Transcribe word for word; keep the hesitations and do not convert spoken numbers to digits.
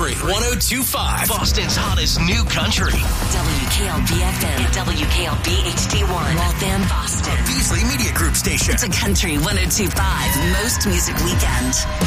Country one oh two point five. Boston's hottest new country. W K L B F M and W K L B H D one. Waltham, Boston. Beasley Media Group station. It's a Country one oh two point five. Most Music Weekend.